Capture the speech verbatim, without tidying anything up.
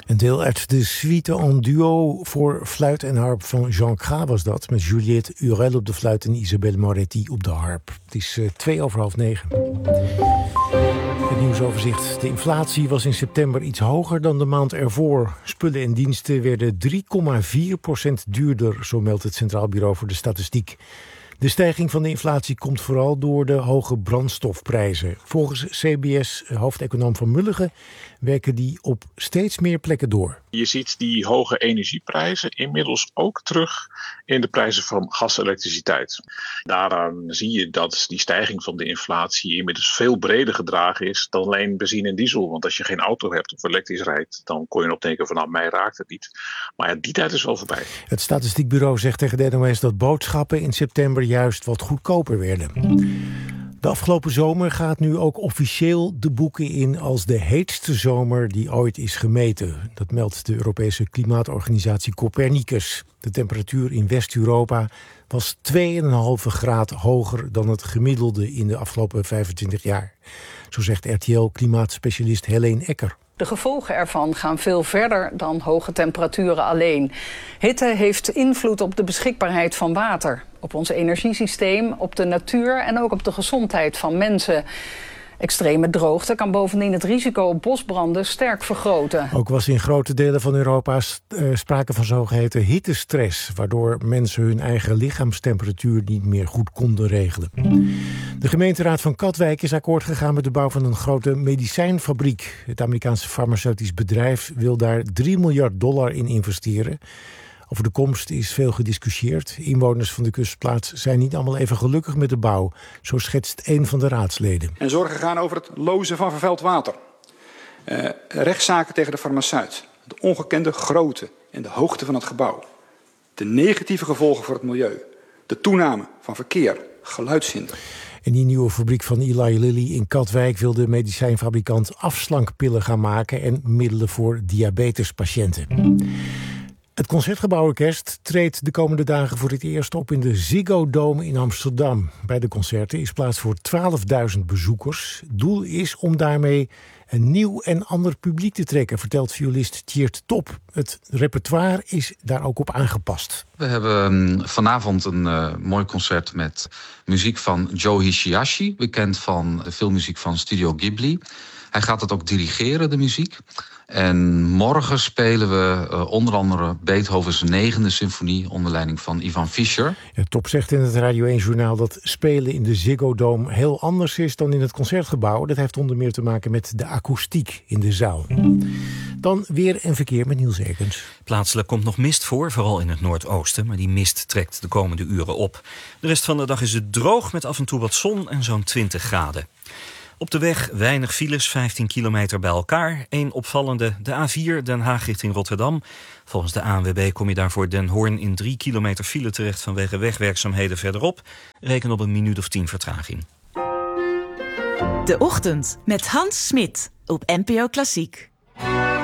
Een deel uit de suite en duo voor fluit en harp van Jean Cras was dat. Met Juliette Urel op de fluit en Isabelle Moretti op de harp. Het is uh, twee over half negen. Het nieuwsoverzicht. De inflatie was in september iets hoger dan de maand ervoor. Spullen en diensten werden drie komma vier procent duurder, zo meldt het Centraal Bureau voor de Statistiek. De stijging van de inflatie komt vooral door de hoge brandstofprijzen. Volgens C B S-hoofdeconoom Van Mulligen werken die op steeds meer plekken door. Je ziet die hoge energieprijzen inmiddels ook terug in de prijzen van gas en elektriciteit. Daaraan zie je dat die stijging van de inflatie inmiddels veel breder gedragen is dan alleen benzine en diesel. Want als je geen auto hebt of elektrisch rijdt, dan kon je op denken van nou, mij raakt het niet. Maar ja, die tijd is wel voorbij. Het Statistiekbureau zegt tegen de N O S dat boodschappen in september juist wat goedkoper werden. De afgelopen zomer gaat nu ook officieel de boeken in als de heetste zomer die ooit is gemeten. Dat meldt de Europese klimaatorganisatie Copernicus. De temperatuur in West-Europa was twee komma vijf graad hoger dan het gemiddelde in de afgelopen vijfentwintig jaar. Zo zegt R T L-klimaatspecialist Helene Ecker. De gevolgen ervan gaan veel verder dan hoge temperaturen alleen. Hitte heeft invloed op de beschikbaarheid van water, op ons energiesysteem, op de natuur en ook op de gezondheid van mensen. Extreme droogte kan bovendien het risico op bosbranden sterk vergroten. Ook was in grote delen van Europa sprake van zogeheten hittestress, waardoor mensen hun eigen lichaamstemperatuur niet meer goed konden regelen. De gemeenteraad van Katwijk is akkoord gegaan met de bouw van een grote medicijnfabriek. Het Amerikaanse farmaceutisch bedrijf wil daar drie miljard dollar in investeren. Over de komst is veel gediscussieerd. Inwoners van de kustplaats zijn niet allemaal even gelukkig met de bouw. Zo schetst een van de raadsleden. En zorgen gaan over het lozen van vervuild water. Uh, rechtszaken tegen de farmaceut. De ongekende grootte en de hoogte van het gebouw. De negatieve gevolgen voor het milieu. De toename van verkeer, geluidshinder. In die nieuwe fabriek van Eli Lilly in Katwijk wil de medicijnfabrikant afslankpillen gaan maken en middelen voor diabetespatiënten. Het Concertgebouworkest treedt de komende dagen voor het eerst op in de Ziggo Dome in Amsterdam. Bij de concerten is plaats voor twaalfduizend bezoekers. Doel is om daarmee een nieuw en ander publiek te trekken, vertelt violist Tjeerd Top. Het repertoire is daar ook op aangepast. We hebben vanavond een uh, mooi concert met muziek van Joe Hisaishi, bekend van de filmmuziek van Studio Ghibli. Hij gaat het ook dirigeren, de muziek. En morgen spelen we uh, onder andere Beethovens negende symfonie onder leiding van Ivan Fischer. Ja, Top zegt in het Radio één-journaal dat spelen in de Ziggo Dome heel anders is dan in het Concertgebouw. Dat heeft onder meer te maken met de akoestiek in de zaal. Dan weer en verkeer met Niels Ekens. Plaatselijk komt nog mist voor, vooral in het noordoosten. Maar die mist trekt de komende uren op. De rest van de dag is het droog met af en toe wat zon en zo'n twintig graden. Op de weg weinig files, vijftien kilometer bij elkaar. Eén opvallende, de A vier Den Haag richting Rotterdam. Volgens de A N W B kom je daarvoor Den Hoorn in drie kilometer file terecht vanwege wegwerkzaamheden verderop. Reken op een minuut of tien vertraging. De Ochtend met Hans Smit op N P O Klassiek.